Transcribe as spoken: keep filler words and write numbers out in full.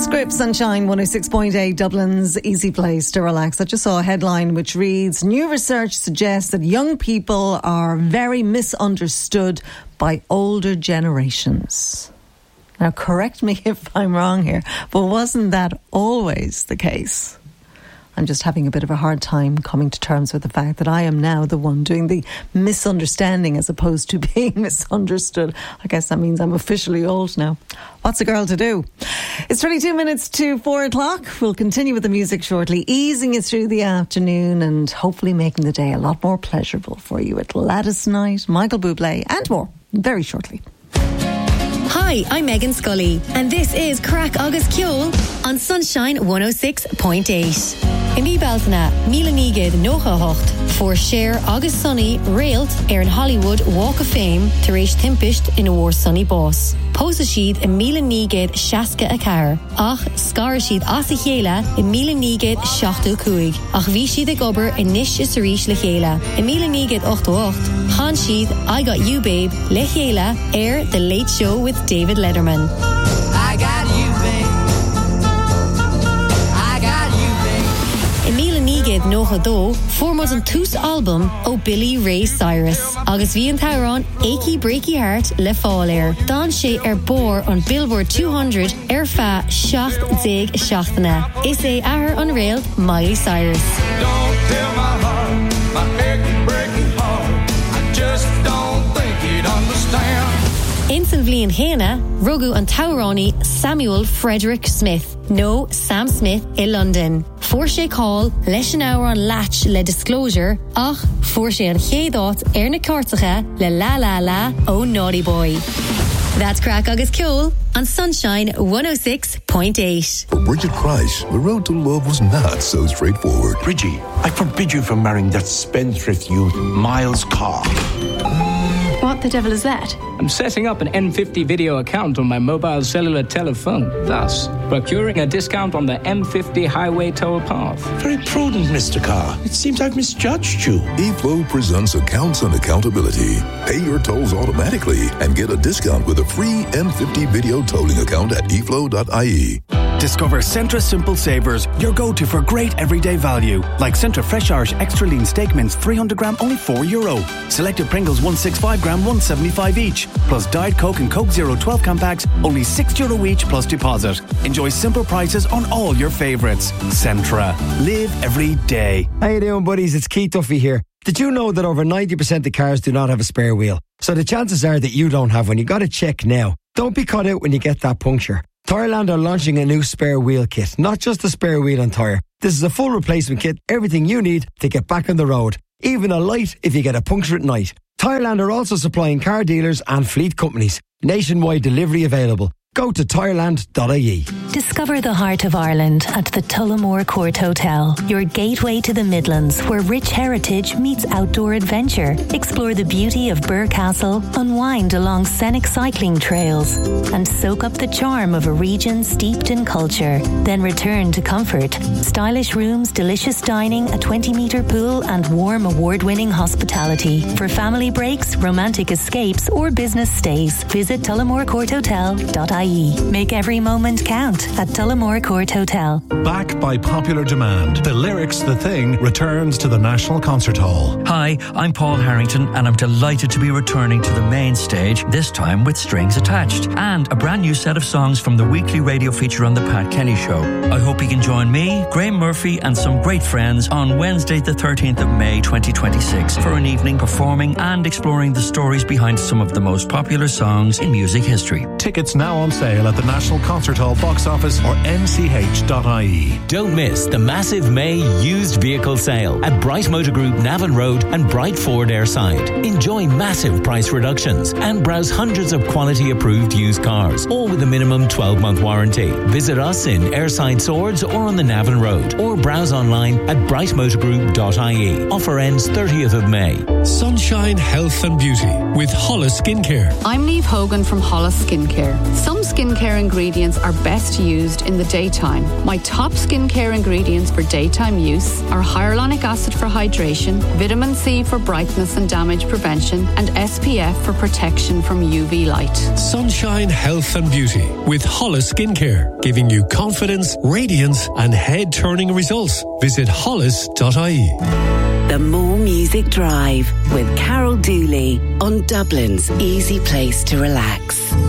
Script Sunshine one oh six point eight, Dublin's easy place to relax. I just saw a headline which reads, new research suggests that young people are very misunderstood by older generations. Now, correct me if I'm wrong here, but wasn't that always the case? I'm just having a bit of a hard time coming to terms with the fact that I am now the one doing the misunderstanding as opposed to being misunderstood. I guess that means I'm officially old now. What's a girl to do? It's twenty-two minutes to four o'clock. We'll continue with the music shortly, easing you through the afternoon and hopefully making the day a lot more pleasurable for you at Lattice Night, Michael Bublé and more very shortly. Hi, I'm Megan Scully, and this is Crack Agus Kjol on Sunshine one oh six point eight. In mi beltana, Mila Nigid Nocha Hocht, for Share August Sunny Railt Erin Hollywood Walk of Fame to Reish Timpisht in a War Sunny Boss. Posa Sheed in Mila Nigid Shaska Akar. Ach, Scar Sheed Asachela in Mila Nigid Shachtu Kuig. Ach, Vishi the Gobber in Nish is Rish Lechela. In Mila Nigid Ocht Ocht, Han Sheed I Got You Babe, Lechela, Air The Late Show with David Letterman. I got you, babe. I got you, babe. Emile Nigid Nocha Do, formos an Toos album o Billy Ray Cyrus. Agus vi an Tauron, Achy Breaky Heart Le Fall Air. Dan she er bor on Billboard two hundred, er fa Shacht Zig Shachtana. Is a ahar on rail, Miley Cyrus. Don't tell my heart, my achy breaky heart. I just don't think you'd understand. Instant Vlian Hena, Rogu and Taurani, Samuel Frederick Smith. No, Sam Smith in London. Forshe Call, Lesh an hour on Latch le Disclosure. Ach, Forshe an Chedot, Erna Kortacha, le La La La, oh naughty boy. That's Crack Agus Kjol on Sunshine one oh six point eight. For Bridget Price, the road to love was not so straightforward. Bridgie, I forbid you from marrying that spendthrift youth, Miles Carr. What the devil is that? I'm setting up an N fifty video account on my mobile cellular telephone, thus procuring a discount on the M fifty highway toll path. Very prudent, Mister Carr. It seems I've misjudged you. eFlow presents accounts and accountability. Pay your tolls automatically and get a discount with a free M fifty video tolling account at e flow dot I E. Discover Centra Simple Savers, your go-to for great everyday value. Like Centra Fresh Irish Extra Lean Steak Mince three hundred gram, only four euro. Selected Pringles one sixty-five gram, one seventy-five each. Plus Diet Coke and Coke Zero twelve can packs, only six euro each plus deposit. Enjoy simple prices on all your favourites. Centra. Live every day. How you doing, buddies? It's Keith Duffy here. Did you know that over ninety percent of cars do not have a spare wheel? So the chances are that you don't have one. You got to check now. Don't be caught out when you get that puncture. Tyreland are launching a new spare wheel kit, not just a spare wheel and tyre. This is a full replacement kit, everything you need to get back on the road. Even a light if you get a puncture at night. Tyreland are also supplying car dealers and fleet companies. Nationwide delivery available. Go to tyreland dot I E. Discover the heart of Ireland at the Tullamore Court Hotel, your gateway to the Midlands, where rich heritage meets outdoor adventure. Explore the beauty of Birr Castle, unwind along scenic cycling trails, and soak up the charm of a region steeped in culture. Then return to comfort. Stylish rooms, delicious dining, a twenty metre pool, and warm award-winning hospitality. For family breaks, romantic escapes, or business stays, visit tullamore court hotel dot I E. Make every moment count at Tullamore Court Hotel. Back by popular demand, The Lyrics The Thing returns to the National Concert Hall. Hi, I'm Paul Harrington and I'm delighted to be returning to the main stage, this time with strings attached, and a brand new set of songs from the weekly radio feature on The Pat Kenny Show. I hope you can join me, Graham Murphy and some great friends on Wednesday the thirteenth of May twenty twenty-six for an evening performing and exploring the stories behind some of the most popular songs in music history. Tickets now on sale at the National Concert Hall box office or n c h dot I E. Don't miss the massive May used vehicle sale at Bright Motor Group Navan Road and Bright Ford Airside. Enjoy massive price reductions and browse hundreds of quality approved used cars, all with a minimum twelve month warranty. Visit us in Airside Swords or on the Navan Road, or browse online at bright motor group dot I E. Offer ends thirtieth of May. Sunshine Health and Beauty with Hollis Skincare. I'm Niamh Hogan from Hollis Skincare. Some skincare ingredients are best used in the daytime. My top skincare ingredients for daytime use are hyaluronic acid for hydration, vitamin C for brightness and damage prevention, and S P F for protection from U V light. Sunshine Health and Beauty with Hollis Skincare, giving you confidence, radiance and head-turning results. Visit hollis dot I E. The More Music Drive with Carol Dooley on Dublin's easy place to relax.